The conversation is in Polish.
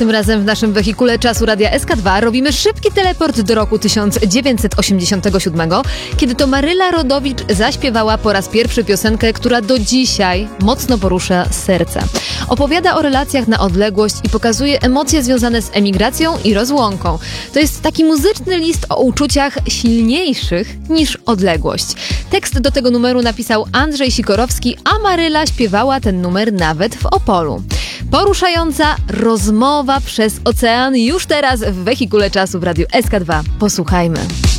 Tym razem w naszym wehikule czasu Radia SK2 robimy szybki teleport do roku 1987, kiedy to Maryla Rodowicz zaśpiewała po raz pierwszy piosenkę, która do dzisiaj mocno porusza serce. Opowiada o relacjach na odległość i pokazuje emocje związane z emigracją i rozłąką. To jest taki muzyczny list o uczuciach silniejszych niż odległość. Tekst do tego numeru napisał Andrzej Sikorowski, a Maryla śpiewała ten numer nawet w Opolu. Poruszająca rozmowa przez ocean już teraz w wehikule czasu w Radiu SK2. Posłuchajmy.